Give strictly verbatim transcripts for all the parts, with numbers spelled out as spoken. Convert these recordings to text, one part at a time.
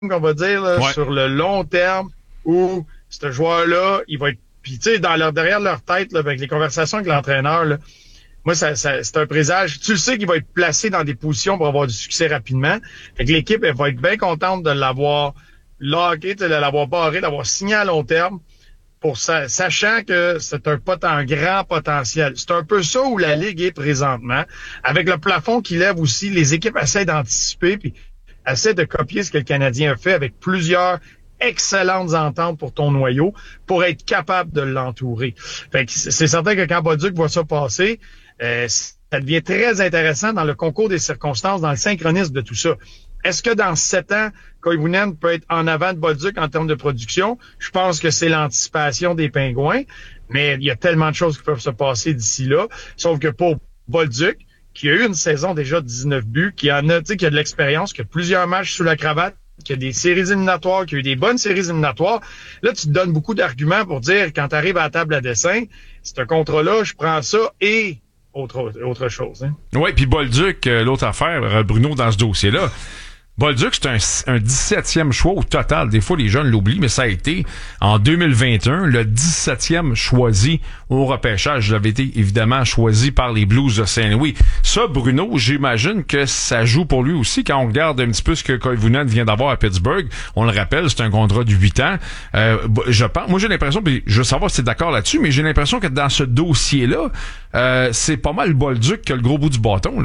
qu'on va dire, là, ouais. sur le long terme, où ce joueur-là, il va être... Puis, tu sais, dans leur, derrière leur tête, là, avec les conversations avec l'entraîneur, là, moi, ça, ça, c'est un présage. Tu le sais qu'il va être placé dans des positions pour avoir du succès rapidement. Fait que l'équipe, elle va être bien contente de l'avoir locké, de l'avoir barré, d'avoir signé à long terme, pour sa, sachant que c'est un, pot, un grand potentiel. C'est un peu ça où la Ligue est présentement. Avec le plafond qui lève aussi, les équipes essaient d'anticiper puis essaient de copier ce que le Canadien a fait avec plusieurs excellentes ententes pour ton noyau pour être capable de l'entourer. Fait que c'est certain que quand Bolduc voit ça passer, euh, ça devient très intéressant dans le concours des circonstances, dans le synchronisme de tout ça. Est-ce que dans sept ans, Koivunen peut être en avant de Bolduc en termes de production? Je pense que c'est l'anticipation des Pingouins, mais il y a tellement de choses qui peuvent se passer d'ici là. Sauf que pour Bolduc, qui a eu une saison déjà de dix-neuf buts, qui en a, tu sais, qui a de l'expérience, qui a plusieurs matchs sous la cravate, qui a des séries éliminatoires, qui a eu des bonnes séries éliminatoires, là, tu te donnes beaucoup d'arguments pour dire, quand tu arrives à la table à dessin, c'est un contrat-là, je prends ça et autre, autre chose. Hein. Oui, puis Bolduc, l'autre affaire, Bruno, dans ce dossier-là, Bolduc, c'est un, un dix-septième choix au total. Des fois, les jeunes l'oublient, mais ça a été, en deux mille vingt et un, le dix-septième choisi au repêchage. Il avait été, évidemment, choisi par les Blues de Saint-Louis. Ça, Bruno, j'imagine que ça joue pour lui aussi. Quand on regarde un petit peu ce que Koivunen vient d'avoir à Pittsburgh, on le rappelle, c'est un contrat de huit ans. Euh, je pense, moi, j'ai l'impression, puis je veux savoir si t'es d'accord là-dessus, mais j'ai l'impression que dans ce dossier-là, euh, c'est pas mal Bolduc qui a le gros bout du bâton, là.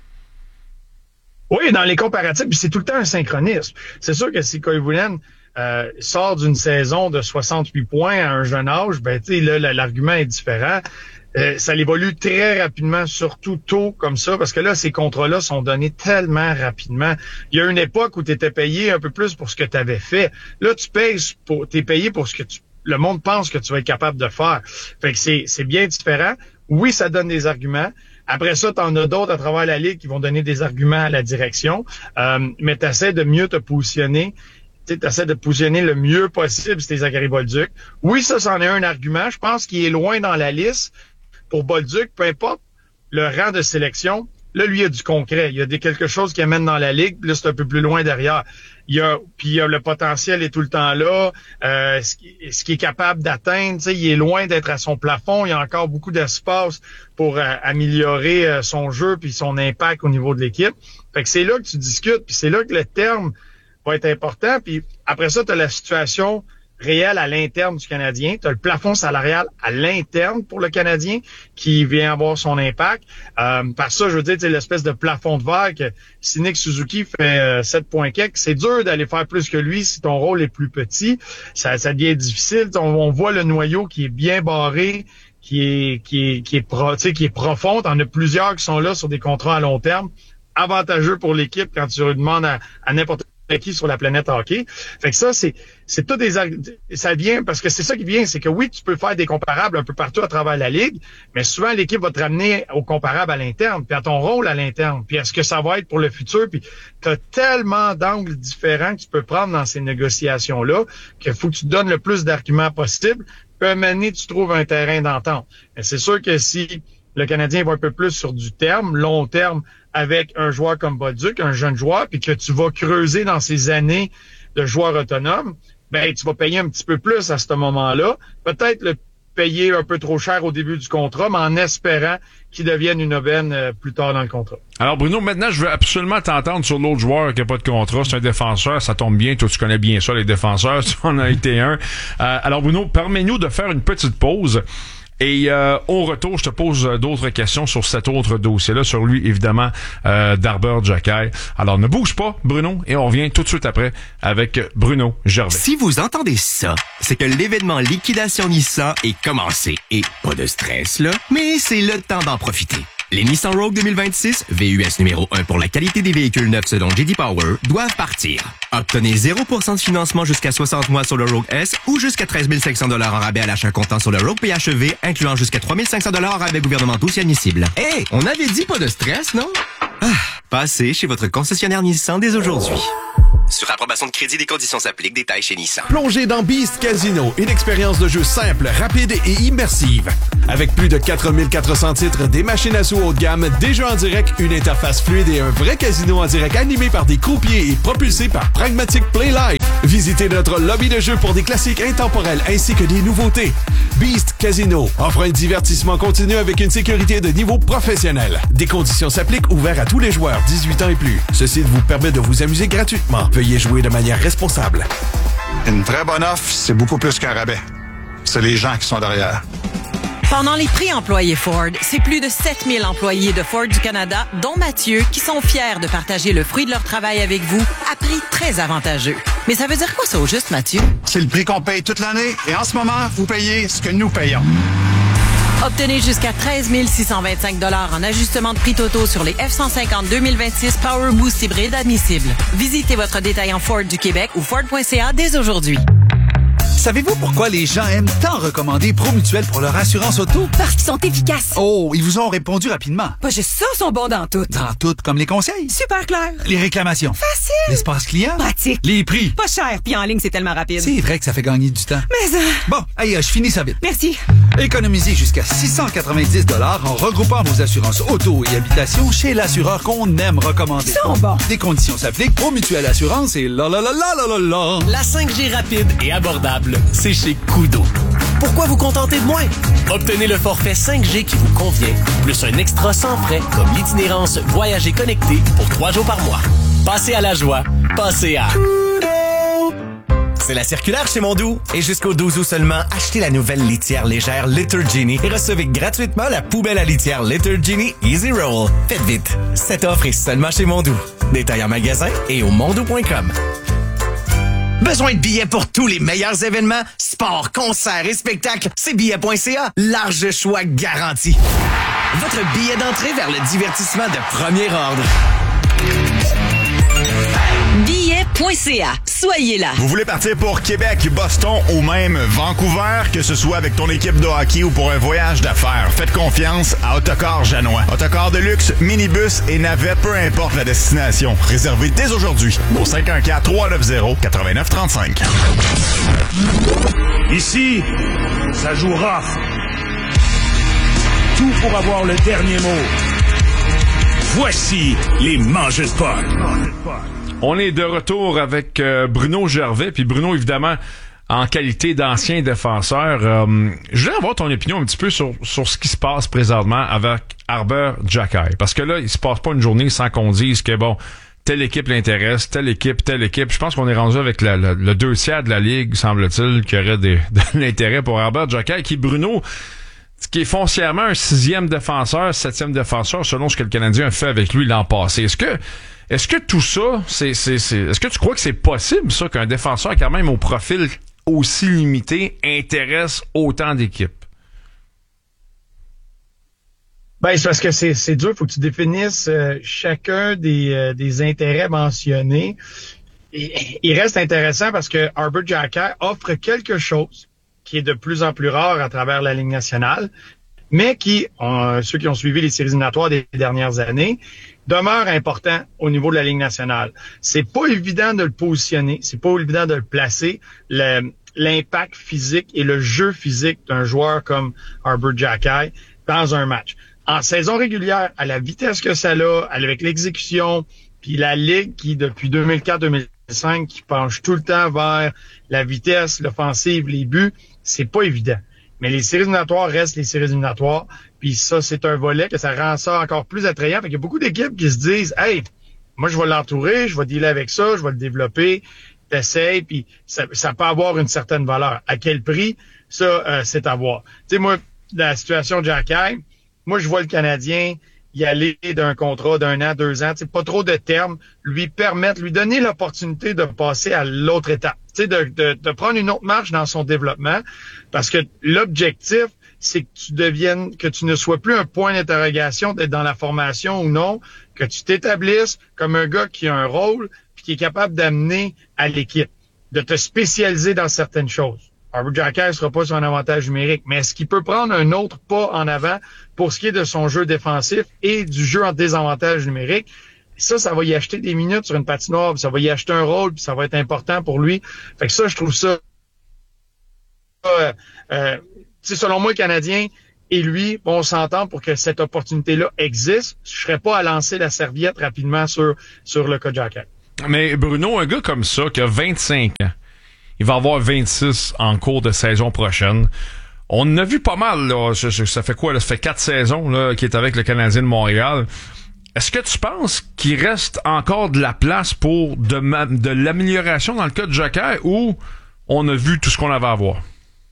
Oui, dans les comparatifs, puis c'est tout le temps un synchronisme. C'est sûr que si Koivunen euh, sort d'une saison de soixante-huit points à un jeune âge, ben tu sais, là, l'argument est différent. Euh, ça évolue très rapidement, surtout tôt comme ça, parce que là, ces contrats-là sont donnés tellement rapidement. Il y a une époque où tu étais payé un peu plus pour ce que tu avais fait. Là, tu payes pour t'es payé pour ce que tu le monde pense que tu vas être capable de faire. Fait que c'est, c'est bien différent. Oui, ça donne des arguments. Après ça, tu en as d'autres à travers la Ligue qui vont donner des arguments à la direction. Euh, mais tu essaies de mieux te positionner. Tu essaies de te positionner le mieux possible si t'es Zachary Bolduc. Oui, ça, c'en est un argument. Je pense qu'il est loin dans la liste. Pour Bolduc, peu importe le rang de sélection, là, lui, il y a du concret. Il y a des, quelque chose qui amène dans la Ligue. Là, c'est un peu plus loin derrière. Il y a, puis il y a le potentiel est tout le temps là. Euh, ce qui, ce qui est capable d'atteindre, tu sais, il est loin d'être à son plafond. Il y a encore beaucoup d'espace pour euh, améliorer euh, son jeu puis son impact au niveau de l'équipe. Fait que c'est là que tu discutes, puis c'est là que le terme va être important. Puis après ça, tu as la situation réelle à l'interne du Canadien. Tu as le plafond salarial à l'interne pour le Canadien qui vient avoir son impact. Euh, par ça, je veux dire, c'est l'espèce de plafond de verre que si Nick Suzuki fait euh, sept points quelques, c'est dur d'aller faire plus que lui si ton rôle est plus petit. Ça, ça devient difficile. On, on voit le noyau qui est bien barré, qui est qui est qui est pro, tu sais, qui est profond. T'en as plusieurs qui sont là sur des contrats à long terme, avantageux pour l'équipe quand tu demandes à, à n'importe qui sur la planète hockey. Fait que ça, c'est c'est tout des ça vient parce que c'est ça qui vient, c'est que oui, tu peux faire des comparables un peu partout à travers la ligue, mais souvent l'équipe va te ramener au comparable à l'interne, puis à ton rôle à l'interne, puis à ce que ça va être pour le futur, puis tu as tellement d'angles différents que tu peux prendre dans ces négociations-là qu'il faut que tu donnes le plus d'arguments possible, puis à un moment donné, tu trouves un terrain d'entente. Mais c'est sûr que si le Canadien va un peu plus sur du terme, long terme, avec un joueur comme Bolduc, un jeune joueur, puis que tu vas creuser dans ces années de joueur autonome, ben tu vas payer un petit peu plus à ce moment-là. Peut-être le payer un peu trop cher au début du contrat, mais en espérant qu'il devienne une aubaine euh, plus tard dans le contrat. Alors Bruno, maintenant je veux absolument t'entendre sur l'autre joueur qui n'a pas de contrat. C'est un défenseur, ça tombe bien. Toi, tu connais bien ça, les défenseurs. Tu en as été un. Euh, alors Bruno, permets-nous de faire une petite pause. Et euh, au retour, je te pose d'autres questions sur cet autre dossier-là, sur lui, évidemment, euh, d'Arber Xhekaj. Alors, ne bouge pas, Bruno, et on revient tout de suite après avec Bruno Gervais. Si vous entendez ça, c'est que l'événement Liquidation Nissan est commencé. Et pas de stress, là, mais c'est le temps d'en profiter. Les Nissan Rogue deux mille vingt-six, V U S numéro un pour la qualité des véhicules neufs selon J D Power, doivent partir. Obtenez zéro pour cent de financement jusqu'à soixante mois sur le Rogue S ou jusqu'à treize mille cinq cents dollars en rabais à l'achat comptant sur le Rogue P H E V, incluant jusqu'à trois mille cinq cents dollars en rabais gouvernementaux si admissible. Hey, on avait dit pas de stress, non? Ah, passez chez votre concessionnaire Nissan dès aujourd'hui. Sur approbation de crédit, des conditions s'appliquent. Détails chez Nissan. Plongez dans Beast Casino, une expérience de jeu simple, rapide et immersive. Avec plus de quatre mille quatre cents titres, des machines à sous haut de gamme, des jeux en direct, une interface fluide et un vrai casino en direct animé par des croupiers et propulsé par Pragmatic Play Live. Visitez notre lobby de jeux pour des classiques intemporels ainsi que des nouveautés. Beast Casino offre un divertissement continu avec une sécurité de niveau professionnel. Des conditions s'appliquent, ouverts à tous les joueurs dix-huit ans et plus. Ce site vous permet de vous amuser gratuitement. Veuillez jouer de manière responsable. Une vraie bonne offre, c'est beaucoup plus qu'un rabais. C'est les gens qui sont derrière. Pendant les prix employés Ford, c'est plus de sept mille employés de Ford du Canada, dont Mathieu, qui sont fiers de partager le fruit de leur travail avec vous à prix très avantageux. Mais ça veut dire quoi ça au juste, Mathieu? C'est le prix qu'on paye toute l'année et en ce moment, vous payez ce que nous payons. Obtenez jusqu'à treize mille six cent vingt-cinq dollars en ajustement de prix totaux sur les F cent cinquante deux mille vingt-six Power Boost hybride admissibles. Visitez votre détaillant Ford du Québec ou Ford point C A dès aujourd'hui. Savez-vous pourquoi les gens aiment tant recommander Promutuel pour leur assurance auto? Parce qu'ils sont efficaces. Oh, ils vous ont répondu rapidement. Pas juste ça, ils sont bons dans tout. Dans tout, comme les conseils. Super clair. Les réclamations. Facile. L'espace client. Pratique. Les prix. Pas cher, puis en ligne, c'est tellement rapide. C'est vrai que ça fait gagner du temps. Mais... Euh... Bon, allez, je finis ça vite. Merci. Économisez jusqu'à six cent quatre-vingt-dix dollars en regroupant vos assurances auto et habitation chez l'assureur qu'on aime recommander. Ils sont bons. Des conditions s'appliquent. Promutuel Assurance et la la la la la la la. La cinq G rapide et abordable, c'est chez Kudo. Pourquoi vous contenter de moins? Obtenez le forfait cinq G qui vous convient, plus un extra sans frais comme l'itinérance Voyager connecté pour trois jours par mois. Passez à la joie, passez à... C'est la circulaire chez Mondou. Et jusqu'au douze août seulement, achetez la nouvelle litière légère Litter Genie et recevez gratuitement la poubelle à litière Litter Genie Easy Roll. Faites vite, cette offre est seulement chez Mondou. Détail en magasin et au mondou point com. Besoin de billets pour tous les meilleurs événements, sports, concerts et spectacles? C'est billets point C A. Large choix garanti. Votre billet d'entrée vers le divertissement de premier ordre. billets point C A. Soyez là. Vous voulez partir pour Québec, Boston ou même Vancouver, que ce soit avec ton équipe de hockey ou pour un voyage d'affaires, faites confiance à Autocar Janois. Autocar de luxe, minibus et navette, peu importe la destination. Réservez dès aujourd'hui au cinq un quatre, trois neuf zéro, neuf neuf trois cinq. Ici, ça joue rough. Tout pour avoir le dernier mot. Voici les Mangeurs de Pod. On est de retour avec euh, Bruno Gervais, puis Bruno, évidemment, en qualité d'ancien défenseur. Euh, je voulais avoir ton opinion un petit peu sur, sur ce qui se passe présentement avec Arber Xhekaj. Parce que là, il se passe pas une journée sans qu'on dise que, bon, telle équipe l'intéresse, telle équipe, telle équipe. Je pense qu'on est rendu avec la, la, le deux tiers de la Ligue, semble-t-il, qui aurait des, de l'intérêt pour Arber Xhekaj, qui, Bruno, qui est foncièrement un sixième défenseur, septième défenseur, selon ce que le Canadien a fait avec lui l'an passé. Est-ce que Est-ce que tout ça, c'est, c'est, c'est, est-ce que tu crois que c'est possible, ça, qu'un défenseur, quand même, au profil aussi limité, intéresse autant d'équipes? Ben, c'est parce que c'est, c'est dur. Faut que tu définisses euh, chacun des, euh, des intérêts mentionnés. Et, il reste intéressant parce que Arber Xhekaj offre quelque chose qui est de plus en plus rare à travers la Ligue nationale, mais qui, euh, ceux qui ont suivi les séries éliminatoires des dernières années, demeure important au niveau de la Ligue nationale. C'est pas évident de le positionner, c'est pas évident de le placer, le, l'impact physique et le jeu physique d'un joueur comme Arber Xhekaj dans un match. En saison régulière, à la vitesse que ça a, avec l'exécution, puis la Ligue qui, depuis deux mille quatre deux mille cinq, qui penche tout le temps vers la vitesse, l'offensive, les buts, c'est pas évident. Mais les séries éliminatoires restent les séries éliminatoires. Puis ça, c'est un volet que ça rend ça encore plus attrayant. Fait qu'il y a beaucoup d'équipes qui se disent « Hey, moi, je vais l'entourer, je vais dealer avec ça, je vais le développer, t'essayes. » Puis ça, ça peut avoir une certaine valeur. À quel prix? Ça, euh, c'est à voir. Tu sais, moi, la situation de Xhekaj, moi, je vois le Canadien y aller d'un contrat d'un an, deux ans, tu sais, pas trop de termes, lui permettre, lui donner l'opportunité de passer à l'autre étape, tu sais, de, de, de prendre une autre marche dans son développement, parce que l'objectif, c'est que tu deviennes, que tu ne sois plus un point d'interrogation d'être dans la formation ou non, que tu t'établisses comme un gars qui a un rôle puis qui est capable d'amener à l'équipe, de te spécialiser dans certaines choses. Arber Xhekaj ne sera pas sur un avantage numérique, mais est-ce qu'il peut prendre un autre pas en avant pour ce qui est de son jeu défensif et du jeu en désavantage numérique? ça, ça va y acheter des minutes sur une patinoire, puis ça va y acheter un rôle, puis ça va être important pour lui. Fait que ça, je trouve ça... Euh, euh, selon moi, le Canadien et lui vont s'entendre pour que cette opportunité-là existe. Je serais pas à lancer la serviette rapidement sur, sur le cas de Jack. Mais Bruno, un gars comme ça, qui a vingt-cinq ans, il va avoir vingt-six en cours de saison prochaine. On en a vu pas mal, là. Ça fait quoi, là? Ça fait quatre saisons, là, qu'il est avec le Canadien de Montréal. Est-ce que tu penses qu'il reste encore de la place pour de, ma- de l'amélioration dans le cas de Joker, ou on a vu tout ce qu'on avait à voir?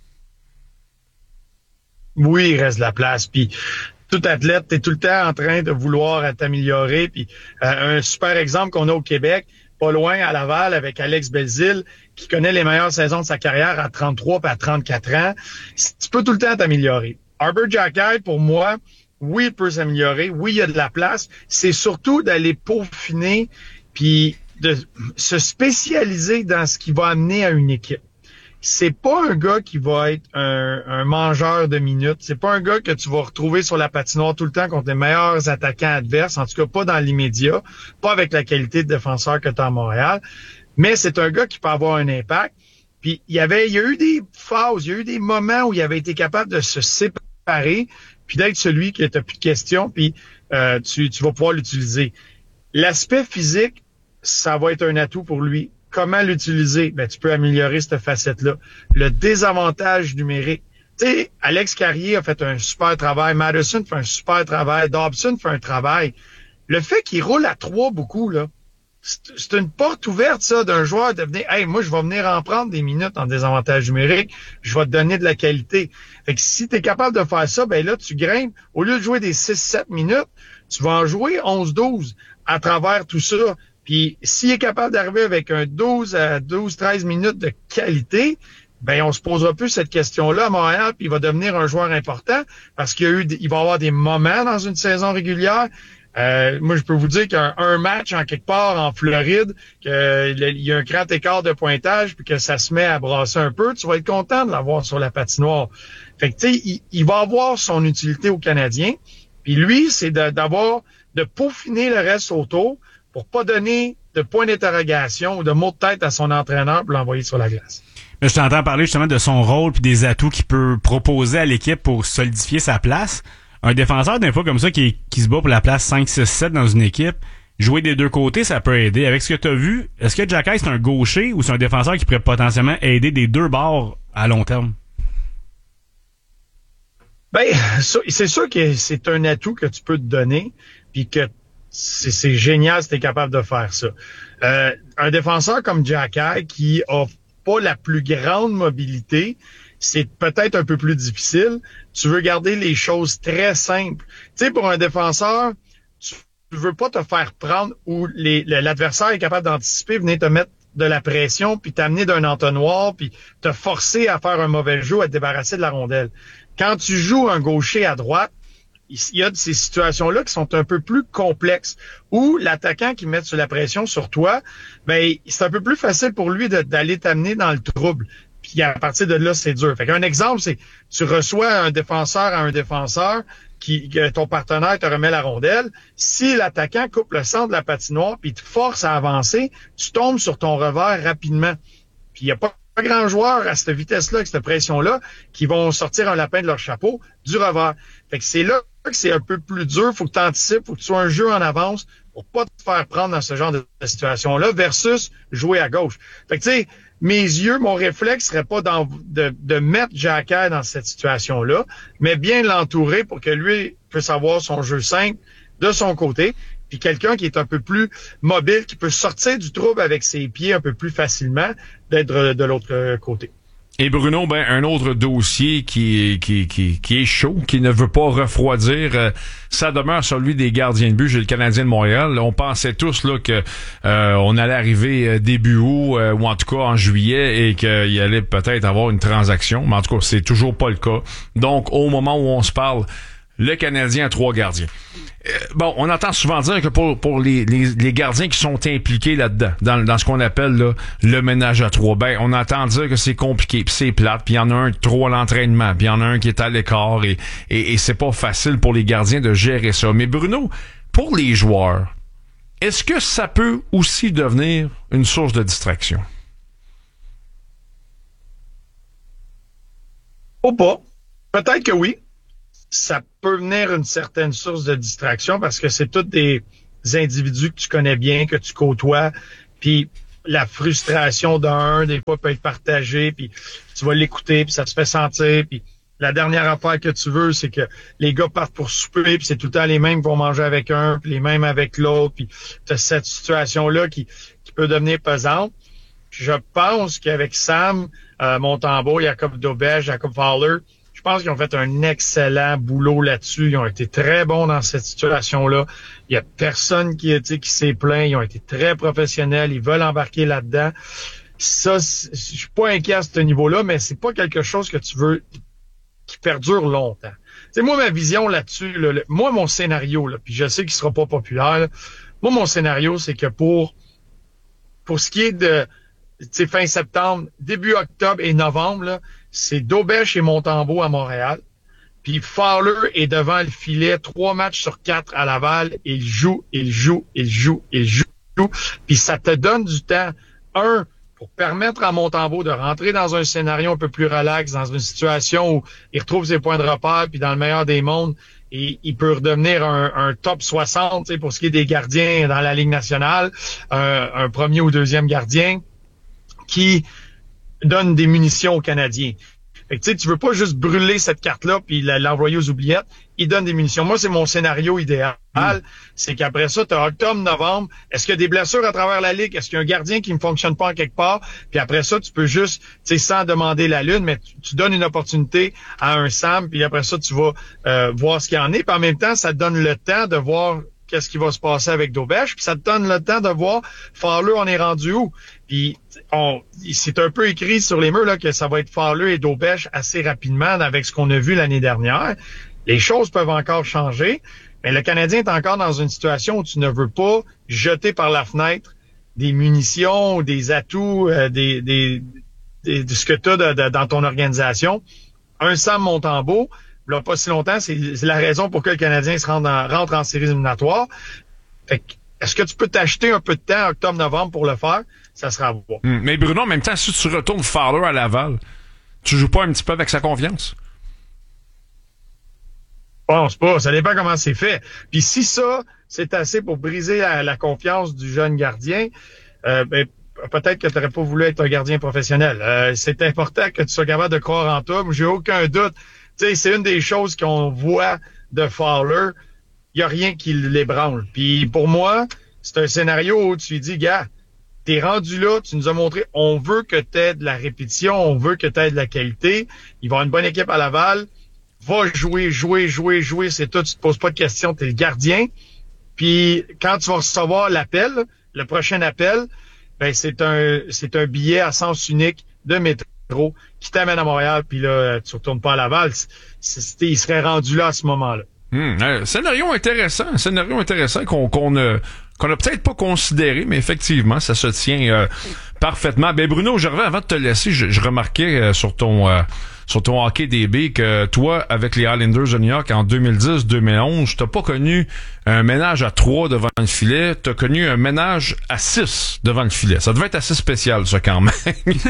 Oui, il reste de la place. Puis tout athlète, t'es tout le temps en train de vouloir t'améliorer. Puis euh, un super exemple qu'on a au Québec, pas loin à Laval, avec Alex Belzile, qui connaît les meilleures saisons de sa carrière à trente-trois puis à trente-quatre ans. Tu peux tout le temps t'améliorer. Arber Xhekaj, pour moi, oui, il peut s'améliorer. Oui, il y a de la place. C'est surtout d'aller peaufiner puis de se spécialiser dans ce qui va amener à une équipe. C'est pas un gars qui va être un, un mangeur de minutes. C'est pas un gars que tu vas retrouver sur la patinoire tout le temps contre les meilleurs attaquants adverses. En tout cas, pas dans l'immédiat. Pas avec la qualité de défenseur que tu as à Montréal. Mais c'est un gars qui peut avoir un impact. Puis, il y avait, il y a eu des phases, il y a eu des moments où il avait été capable de se séparer puis d'être celui qui n'a plus de questions, puis euh, tu, tu vas pouvoir l'utiliser. L'aspect physique, ça va être un atout pour lui. Comment l'utiliser? Ben, tu peux améliorer cette facette-là. Le désavantage numérique. Tu sais, Alex Carrier a fait un super travail. Madison fait un super travail. Dobson fait un travail. Le fait qu'il roule à trois beaucoup, là, c'est, c'est une porte ouverte, ça, d'un joueur de venir, hey, moi, je vais venir en prendre des minutes en désavantage numérique. Je vais te donner de la qualité. Fait que si tu es capable de faire ça, ben là, tu grimpes. Au lieu de jouer des six sept minutes, tu vas en jouer onze douze à travers tout ça. Puis s'il est capable d'arriver avec un douze à douze treize minutes de qualité, ben on se posera plus cette question-là à Montréal, puis il va devenir un joueur important parce qu'il y a eu, il va avoir des moments dans une saison régulière. Euh, moi, je peux vous dire qu'un un match en quelque part en Floride, qu'il y a un grand écart de pointage, puis que ça se met à brasser un peu, tu vas être content de l'avoir sur la patinoire. Fait que tu sais, il, il va avoir son utilité aux Canadiens. Puis lui, c'est de, d'avoir de peaufiner le reste autour, pour pas donner de point d'interrogation ou de mots de tête à son entraîneur pour l'envoyer sur la glace. Mais je t'entends parler justement de son rôle puis des atouts qu'il peut proposer à l'équipe pour solidifier sa place. Un défenseur d'un fois comme ça qui, qui se bat pour la place cinq, six, sept dans une équipe, jouer des deux côtés, ça peut aider. Avec ce que tu as vu, est-ce que Xhekaj, c'est un gaucher ou c'est un défenseur qui pourrait potentiellement aider des deux bords à long terme? Ben, c'est sûr que c'est un atout que tu peux te donner puis que C'est, c'est génial si t'es capable de faire ça. Euh, un défenseur comme Xhekaj qui a pas la plus grande mobilité, c'est peut-être un peu plus difficile. Tu veux garder les choses très simples. Tu sais, pour un défenseur, tu veux pas te faire prendre où les, l'adversaire est capable d'anticiper, venir te mettre de la pression, puis t'amener d'un entonnoir, puis te forcer à faire un mauvais jeu, à te débarrasser de la rondelle. Quand tu joues un gaucher à droite, il y a de ces situations-là qui sont un peu plus complexes, où l'attaquant qui met sur la pression sur toi, ben c'est un peu plus facile pour lui de, d'aller t'amener dans le trouble. Puis à partir de là, c'est dur. Fait qu'un exemple, c'est tu reçois un défenseur à un défenseur, qui que ton partenaire te remet la rondelle. Si l'attaquant coupe le centre de la patinoire puis te force à avancer, tu tombes sur ton revers rapidement. Puis il n'y a pas pas grand joueur à cette vitesse-là, avec cette pression-là, qui vont sortir un lapin de leur chapeau du revers. Fait que c'est là que c'est un peu plus dur. Faut que tu anticipes, faut que tu sois un jeu en avance pour pas te faire prendre dans ce genre de, de situation-là versus jouer à gauche. Fait que tu sais, mes yeux, mon réflexe serait pas dans, de, de mettre Xhekaj dans cette situation-là, mais bien l'entourer pour que lui puisse avoir son jeu simple de son côté. Puis quelqu'un qui est un peu plus mobile, qui peut sortir du trouble avec ses pieds un peu plus facilement, d'être de l'autre côté. Et Bruno, ben un autre dossier qui, qui, qui, qui est chaud, qui ne veut pas refroidir, euh, ça demeure celui des gardiens de but chez le Canadien de Montréal. On pensait tous là que euh, on allait arriver début août, euh, ou en tout cas en juillet, et qu'il allait peut-être avoir une transaction, mais en tout cas, c'est toujours pas le cas. Donc, au moment où on se parle, le Canadien a trois gardiens. Euh, bon, on entend souvent dire que pour pour les, les, les gardiens qui sont impliqués là-dedans, dans, dans ce qu'on appelle là, le ménage à trois, ben on entend dire que c'est compliqué, puis c'est plate, puis il y en a un trop à l'entraînement, puis il y en a un qui est à l'écart, et, et, et c'est pas facile pour les gardiens de gérer ça. Mais Bruno, pour les joueurs, est-ce que ça peut aussi devenir une source de distraction? Ou pas. Peut-être que oui. Ça peut venir une certaine source de distraction parce que c'est tous des individus que tu connais bien, que tu côtoies, puis la frustration d'un, des fois, peut être partagée, puis tu vas l'écouter, puis ça te fait sentir, puis la dernière affaire que tu veux, c'est que les gars partent pour souper, puis c'est tout le temps les mêmes qui vont manger avec un, puis les mêmes avec l'autre, puis tu as cette situation-là qui, qui peut devenir pesante. Je pense qu'avec Sam euh, Montembeault, Jacob Daubèche, Jacob Fowler, je pense qu'ils ont fait un excellent boulot là-dessus. Ils ont été très bons dans cette situation-là. Il y a personne qui, qui s'est plaint. Ils ont été très professionnels. Ils veulent embarquer là-dedans. Ça, je suis pas inquiet à ce niveau-là, mais c'est pas quelque chose que tu veux qui perdure longtemps. Tu sais, moi, ma vision là-dessus, là, le, moi, mon scénario, là, puis je sais qu'il sera pas populaire, là, moi, mon scénario, c'est que pour pour ce qui est de fin septembre, début octobre et novembre, là, c'est Daubèche et Montembeault à Montréal. Puis Fowler est devant le filet, trois matchs sur quatre à Laval. Il joue, il joue, il joue, il joue. Puis ça te donne du temps, un, pour permettre à Montembeault de rentrer dans un scénario un peu plus relax, dans une situation où il retrouve ses points de repère, puis dans le meilleur des mondes, et il peut redevenir un, un top soixante pour ce qui est des gardiens dans la Ligue nationale, un, un premier ou deuxième gardien qui donne des munitions aux Canadiens. Fait que, tu sais, tu veux pas juste brûler cette carte-là puis l'envoyer aux oubliettes. Il donne des munitions. Moi, c'est mon scénario idéal. Mm. C'est qu'après ça, tu as octobre, novembre. Est-ce qu'il y a des blessures à travers la Ligue? Est-ce qu'il y a un gardien qui ne fonctionne pas en quelque part? Puis après ça, tu peux juste, tu sais, sans demander la lune, mais tu, tu donnes une opportunité à un Sam, puis après ça, tu vas euh, voir ce qu'il y en est. Puis en même temps, ça te donne le temps de voir qu'est-ce qui va se passer avec Daubèche, puis ça te donne le temps de voir Fowler, on est rendu où. Puis on, c'est un peu écrit sur les murs là que ça va être Fowler et Daubèche assez rapidement avec ce qu'on a vu l'année dernière. Les choses peuvent encore changer, mais le Canadien est encore dans une situation où tu ne veux pas jeter par la fenêtre des munitions, des atouts, euh, des, des, des, de ce que tu as de, de, dans ton organisation. Un Sam Montembeault, là, pas si longtemps, c'est, c'est la raison pour laquelle le Canadien se rend en, rentre en séries éliminatoires. Fait que, est-ce que tu peux t'acheter un peu de temps, octobre-novembre, pour le faire? Ça sera à voir. Mmh, mais Bruno, en même temps, si tu retournes Fowler à Laval, tu joues pas un petit peu avec sa confiance? Je pense pas. Ça dépend comment c'est fait. Puis si ça, c'est assez pour briser la, la confiance du jeune gardien, euh, ben, peut-être que tu n'aurais pas voulu être un gardien professionnel. Euh, c'est important que tu sois capable de croire en toi. J'ai aucun doute. Tu sais, c'est une des choses qu'on voit de Fowler. Il n'y a rien qui l'ébranle. Puis pour moi, c'est un scénario où tu lui dis, gars, t'es rendu là, tu nous as montré, on veut que tu aies de la répétition, on veut que tu aies de la qualité. Il va y avoir une bonne équipe à Laval. Va jouer, jouer, jouer, jouer, c'est tout. Tu te poses pas de questions, t'es le gardien. Puis quand tu vas recevoir l'appel, le prochain appel, ben c'est un c'est un billet à sens unique de métro qui t'amène à Montréal, puis là, tu retournes pas à Laval. C'est, c'est, il serait rendu là à ce moment-là. Hum, euh, scénario intéressant, un scénario intéressant qu'on qu'on a qu'on a peut-être pas considéré, mais effectivement, ça se tient euh, parfaitement. Ben Bruno, je reviens avant de te laisser, je, je remarquais euh, sur ton euh, sur ton hockey D B que toi, avec les Islanders de New York en deux mille dix deux mille onze, t'as pas connu un ménage à trois devant le filet, t'as connu un ménage à six devant le filet. Ça devait être assez spécial, ça, quand même.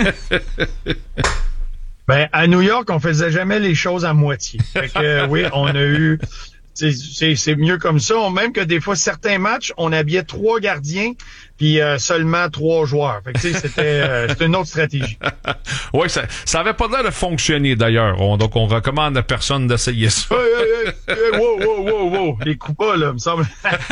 Ben, à New York, on faisait jamais les choses à moitié. Fait que, euh, oui, on a eu... C'est, c'est, c'est mieux comme ça. On, même que des fois, certains matchs, on habillait trois gardiens puis euh, seulement trois joueurs. Fait que, tu sais, c'était, euh, c'était une autre stratégie. Oui, ça, ça avait pas l'air de fonctionner, d'ailleurs. On, donc, on recommande à personne d'essayer ça. Hey, hey, hey, wow, wow, wow, wow. Les coups pas, là, me semble.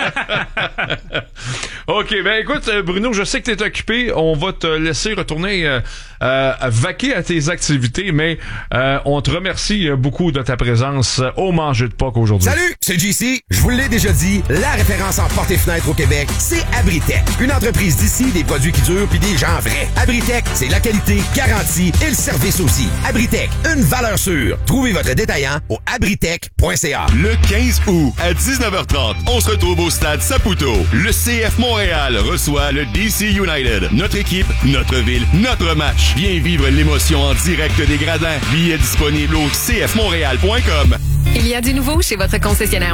OK, ben écoute, Bruno, je sais que t'es occupé. On va te laisser retourner euh, euh, vaquer à tes activités, mais euh, on te remercie beaucoup de ta présence au Manger de Puck aujourd'hui. Salut, c'est J C. Je vous l'ai déjà dit, la référence en portes et fenêtres au Québec, c'est Abritech. Une entreprise d'ici, des produits qui durent puis des gens vrais. Abritech, c'est la qualité garantie et le service aussi. Abritech, une valeur sûre. Trouvez votre détaillant au abritech point c a. Le quinze août à dix-neuf heures trente, on se retrouve au stade Saputo. Le C F Montréal reçoit le D C United. Notre équipe, notre ville, notre match. Viens vivre l'émotion en direct des gradins. Billets disponibles au c f montréal point com. Il y a du nouveau chez votre concessionnaire